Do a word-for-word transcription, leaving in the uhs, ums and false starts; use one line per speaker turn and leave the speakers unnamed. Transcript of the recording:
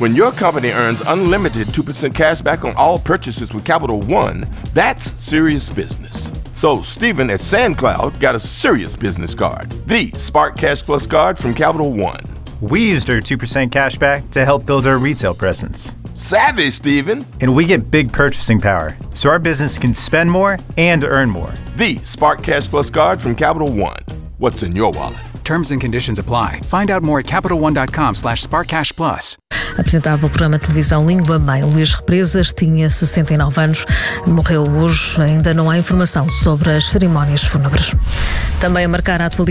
When your company earns unlimited two percent cash back on all purchases with Capital One, that's serious business. So Stephen at SandCloud got a serious business card, the Spark Cash Plus card from Capital One.
We used our two percent cash back to help build our retail presence.
Savvy, Stephen.
And we get big purchasing power, so our business can spend more and earn more.
The Spark Cash Plus card from Capital One. What's in your wallet?
Terms and conditions apply. Find out more at capital one dot com slash spark cash plus.
Apresentava o programa de televisão Língua Mãe. Luís Represas tinha sessenta e nove anos, morreu hoje. Ainda não há informação sobre as cerimónias fúnebres. Também a marcar a atualidade.